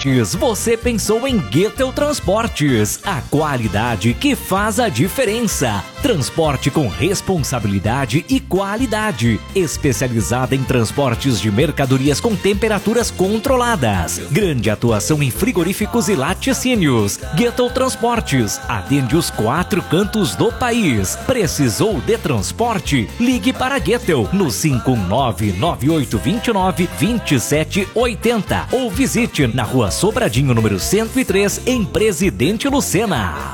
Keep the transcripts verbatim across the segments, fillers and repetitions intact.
Transportes, você pensou em Goethel Transportes, a qualidade que faz a diferença. Transporte com responsabilidade e qualidade, especializada em transportes de mercadorias com temperaturas controladas. Grande atuação em frigoríficos e laticínios. Goethel Transportes atende os quatro cantos do país. Precisou de transporte? Ligue para Goethel no cinco um nove, nove oito dois nove, dois sete oito zero ou visite na Rua Sobradinho, número cento e três, em Presidente Lucena.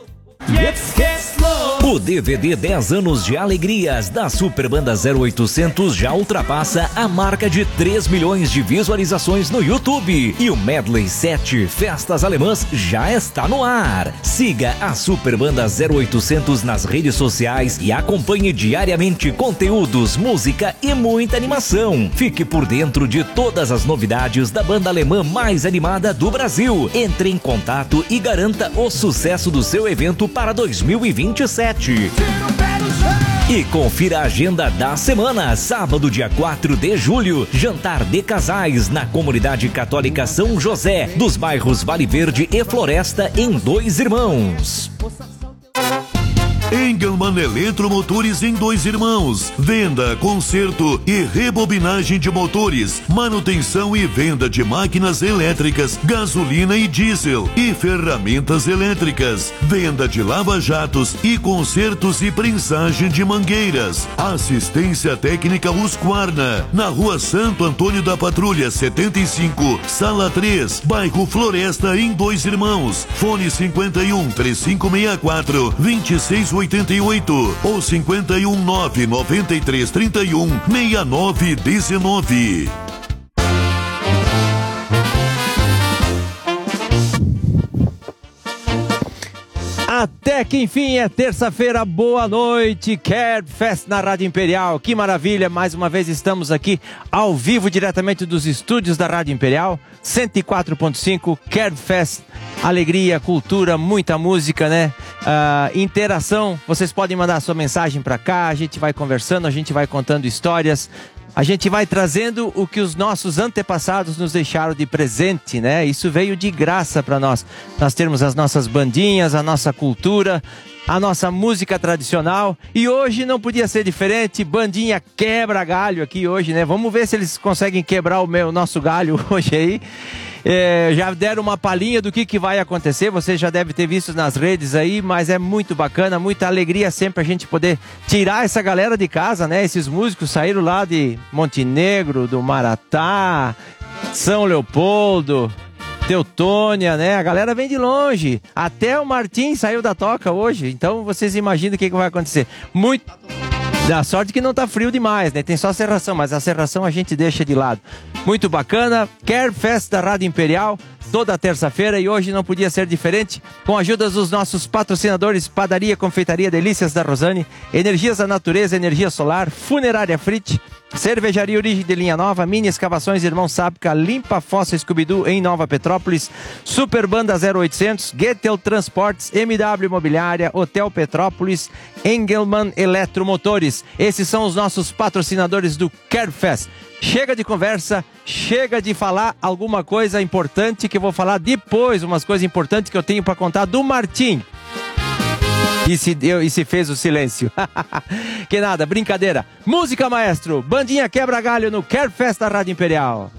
O D V D dez anos de alegrias da Superbanda zero oitocentos já ultrapassa a marca de três milhões de visualizações no YouTube. E o Medley sete Festas Alemãs já está no ar. Siga a Superbanda zero oitocentos nas redes sociais e acompanhe diariamente conteúdos, música e muita animação. Fique por dentro de todas as novidades da banda alemã mais animada do Brasil. Entre em contato e garanta o sucesso do seu evento para dois mil e vinte e sete. E confira a agenda da semana. Sábado, dia quatro de julho, jantar de casais na Comunidade Católica São José, dos bairros Vale Verde e Floresta, em Dois Irmãos. Engelmann Eletromotores em Dois Irmãos. Venda, conserto e rebobinagem de motores, manutenção e venda de máquinas elétricas, gasolina e diesel e ferramentas elétricas. Venda de lava-jatos e consertos e prensagem de mangueiras. Assistência técnica Husqvarna, na Rua Santo Antônio da Patrulha setenta e cinco, Sala três, bairro Floresta, em Dois Irmãos. Fone cinquenta e um, três cinco seis quatro, dois seis oitenta e oito ou cinquenta e um, nove noventa e três, trinta e um, sessenta e nove dezenove. Até que enfim é terça-feira, boa noite, Care Fest na Rádio Imperial, que maravilha, mais uma vez estamos aqui ao vivo diretamente dos estúdios da Rádio Imperial, cento e quatro ponto cinco, Care Fest, alegria, cultura, muita música, né? Uh, interação, vocês podem mandar sua mensagem pra cá, a gente vai conversando, a gente vai contando histórias, a gente vai trazendo o que os nossos antepassados nos deixaram de presente, né? Isso veio de graça para nós. Nós temos as nossas bandinhas, a nossa cultura, a nossa música tradicional. E hoje não podia ser diferente. Bandinha quebra galho aqui hoje, né? Vamos ver se eles conseguem quebrar o meu, nosso galho hoje aí. É, já deram uma palhinha do que, que vai acontecer, você já deve ter visto nas redes aí, mas é muito bacana, muita alegria sempre a gente poder tirar essa galera de casa, né? Esses músicos saíram lá de Montenegro, do Maratá, São Leopoldo, Teutônia, né? A galera vem de longe, até o Martim saiu da toca hoje, então vocês imaginam o que, que vai acontecer. Muito... Da sorte que não tá frio demais, né? Tem só serração, mas a serração a gente deixa de lado. Muito bacana, Care Fest da Rádio Imperial, toda terça-feira, e hoje não podia ser diferente, com a ajuda dos nossos patrocinadores, Padaria Confeitaria Delícias da Rosane, Energias da Natureza, Energia Solar, Funerária Frit, Cervejaria Origem de Linha Nova, Mini Escavações Irmão Sápica, Limpa Fossa Scooby-Doo em Nova Petrópolis, Superbanda zero oitocentos, Goethel Transportes, M W Imobiliária, Hotel Petrópolis, Engelmann Eletromotores. Esses são os nossos patrocinadores do Care Fest. Chega de conversa, chega de falar alguma coisa importante que eu vou falar depois, umas coisas importantes que eu tenho para contar do Martim. E se deu, e se fez o silêncio. Que nada, brincadeira. Música, maestro. Bandinha quebra galho no Care Fest da Rádio Imperial.